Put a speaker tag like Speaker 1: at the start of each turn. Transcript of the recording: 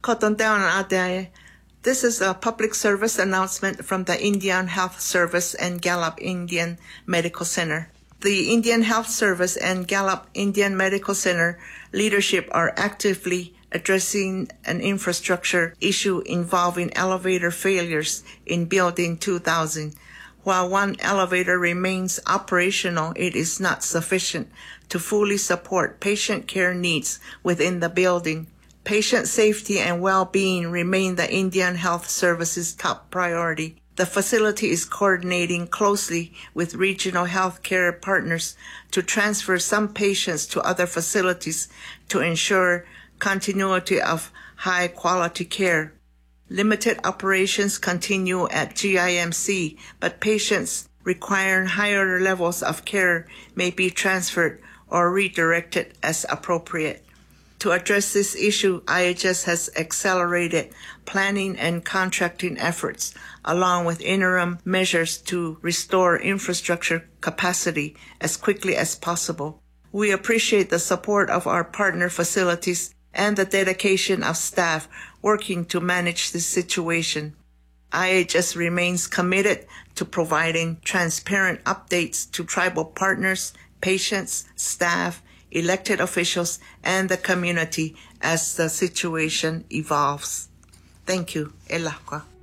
Speaker 1: This is a public service announcement from the Indian Health Service and Gallup Indian Medical Center. The Indian Health Service and Gallup Indian Medical Center leadership are actively addressing an infrastructure issue involving elevator failures in Building 2000. While one elevator remains operational, it is not sufficient to fully support patient care needs within the building. Patient safety and well-being remain the Indian Health Service's top priority. The facility is coordinating closely with regional healthcare partners to transfer some patients to other facilities to ensure continuity of high-quality care. Limited operations continue at GIMC, but patients requiring higher levels of care may be transferred or redirected as appropriate. To address this issue, IHS has accelerated planning and contracting efforts, along with interim measures to restore infrastructure capacity as quickly as possible. We appreciate the support of our partner facilities and the dedication of staff working to manage this situation. IHS remains committed to providing transparent updates to tribal partners, patients, staff, elected officials, and the community as the situation evolves. Thank you. Elahqa.